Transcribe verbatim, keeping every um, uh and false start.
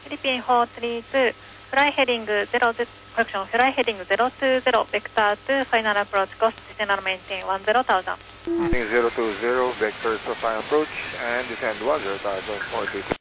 Philippine four three two, fly heading zero, correction, fly heading zero two zero, vector two, final approach, cost, descend maintain one zero thousand. zero two zero, vector to final approach, and descend one zero thousand for two two.